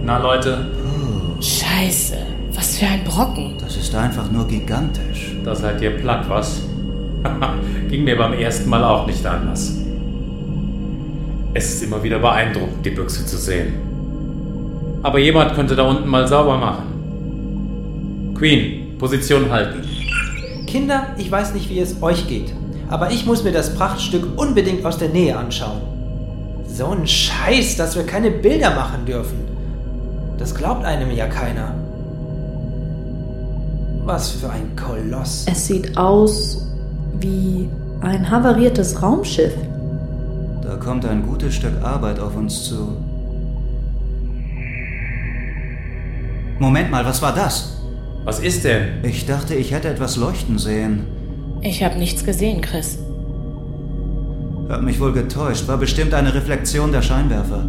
Na Leute? Scheiße, was für ein Brocken. Das ist einfach nur gigantisch. Da seid ihr platt, was? Ging mir beim ersten Mal auch nicht anders. Es ist immer wieder beeindruckend, die Büchse zu sehen. Aber jemand könnte da unten mal sauber machen. Queen, Position halten. Kinder, ich weiß nicht, wie es euch geht, aber ich muss mir das Prachtstück unbedingt aus der Nähe anschauen. So ein Scheiß, dass wir keine Bilder machen dürfen. Das glaubt einem ja keiner. Was für ein Koloss. Es sieht aus wie ein havariertes Raumschiff. Da kommt ein gutes Stück Arbeit auf uns zu. Moment mal, was war das? Was ist denn? Ich dachte, ich hätte etwas leuchten sehen. Ich habe nichts gesehen, Chris. Hab mich wohl getäuscht. War bestimmt eine Reflexion der Scheinwerfer.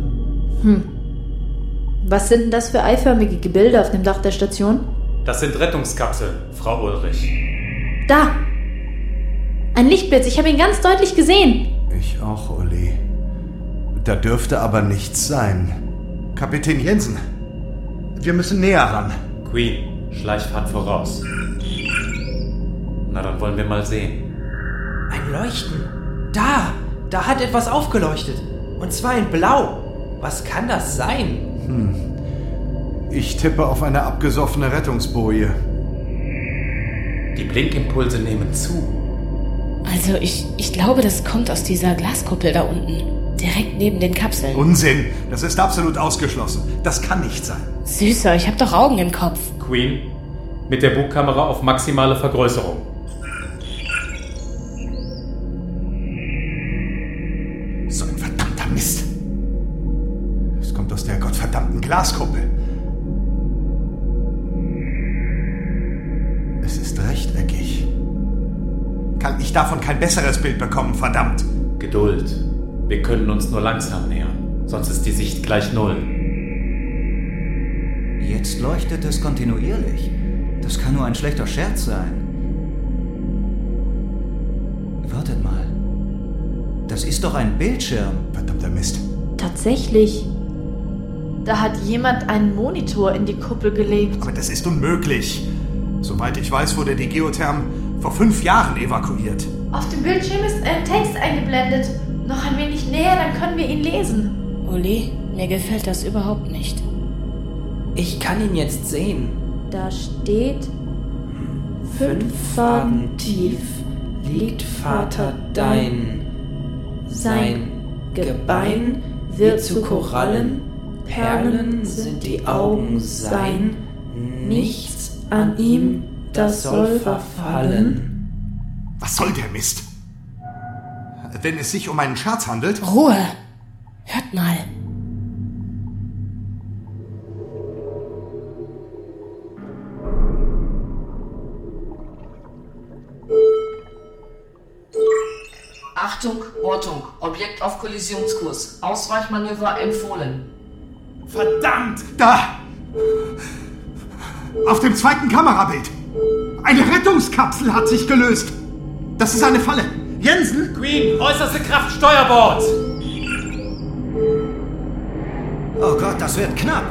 Was sind denn das für eiförmige Gebilde auf dem Dach der Station? Das sind Rettungskapseln, Frau Ulrich. Da! Ein Lichtblitz, ich habe ihn ganz deutlich gesehen. Ich auch, Uli. Da dürfte aber nichts sein. Kapitän Jensen, wir müssen näher ran. Queen, Schleichfahrt voraus. Na, dann wollen wir mal sehen. Ein Leuchten. Da hat etwas aufgeleuchtet. Und zwar in Blau. Was kann das sein? Ich tippe auf eine abgesoffene Rettungsboje. Die Blinkimpulse nehmen zu. Also ich glaube, das kommt aus dieser Glaskuppel da unten. Direkt neben den Kapseln. Unsinn, das ist absolut ausgeschlossen. Das kann nicht sein. Süßer, ich hab doch Augen im Kopf. Queen, mit der Bugkamera auf maximale Vergrößerung. So ein verdammter Mist. Es kommt aus der gottverdammten Glaskuppel. Es ist rechteckig. Kann ich davon kein besseres Bild bekommen, verdammt? Geduld. Wir können uns nur langsam nähern. Sonst ist die Sicht gleich 0. Jetzt leuchtet es kontinuierlich. Das kann nur ein schlechter Scherz sein. Wartet mal. Das ist doch ein Bildschirm. Verdammter Mist. Tatsächlich. Da hat jemand einen Monitor in die Kuppel gelegt. Aber das ist unmöglich. Soweit ich weiß, wurde die Geotherm vor 5 Jahren evakuiert. Auf dem Bildschirm ist ein Text eingeblendet. Noch ein wenig näher, dann können wir ihn lesen. Uli, mir gefällt das überhaupt nicht. Ich kann ihn jetzt sehen. Da steht 5 Faden tief liegt Vater dein. Sein Gebein wird zu Korallen, Perlen sind die Augen sein. Nichts an ihm, das soll verfallen. Was soll der Mist? Wenn es sich um einen Scherz handelt? Ruhe! Hört mal. Achtung, Ortung. Objekt auf Kollisionskurs. Ausweichmanöver empfohlen. Verdammt! Da! Auf dem zweiten Kamerabild. Eine Rettungskapsel hat sich gelöst. Das ist eine Falle. Jensen? Queen, äußerste Kraft, Steuerbord! Oh Gott, das wird knapp.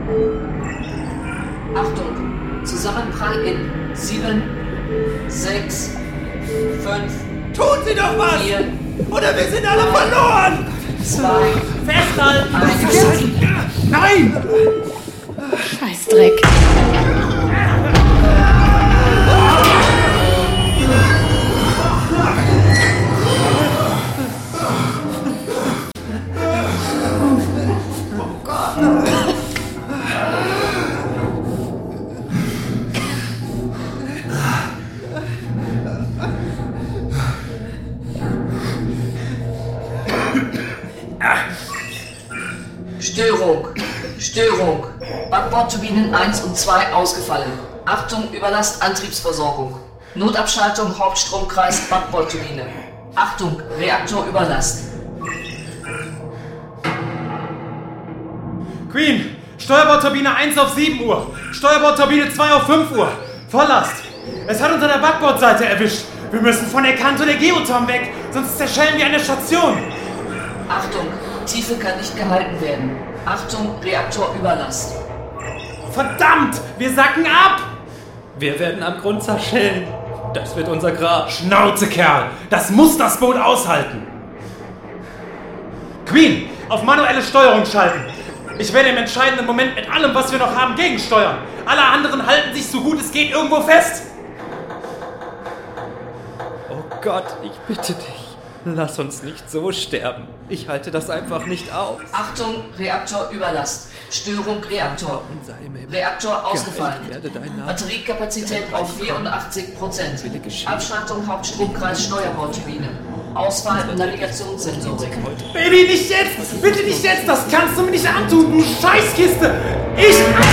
Achtung. Zusammenprall in 7, 6, 5, Tun Sie doch was! 4, Oder wir sind alle verloren! 2, Festhalten! 1. Nein! Scheißdreck. Störung. Backbordturbinen 1 und 2 ausgefallen. Achtung, Überlast Antriebsversorgung. Notabschaltung Hauptstromkreis Backbordturbine. Achtung, Reaktorüberlast. Queen, Steuerbordturbine 1 auf 7 Uhr. Steuerbordturbine 2 auf 5 Uhr. Volllast. Es hat uns an der Backbordseite erwischt. Wir müssen von der Kante der Geotherm weg, sonst zerschellen wir eine Station. Achtung, Tiefe kann nicht gehalten werden. Achtung, Reaktorüberlast. Verdammt! Wir sacken ab! Wir werden am Grund zerschellen. Das wird unser Grab. Schnauze, Kerl! Das muss das Boot aushalten! Queen, auf manuelle Steuerung schalten! Ich werde im entscheidenden Moment mit allem, was wir noch haben, gegensteuern! Alle anderen halten sich so gut es geht irgendwo fest! Oh Gott, ich bitte dich. Lass uns nicht so sterben. Ich halte das einfach nicht aus. Achtung, Reaktorüberlast. Störung Reaktor. Reaktor ausgefallen. Batteriekapazität auf 84%. Abschaltung Hauptstromkreis Steuerbordturbine. Ausfall Navigationssensorik. Baby, nicht jetzt! Bitte nicht jetzt! Das kannst du mir nicht antun, du Scheißkiste! Ich...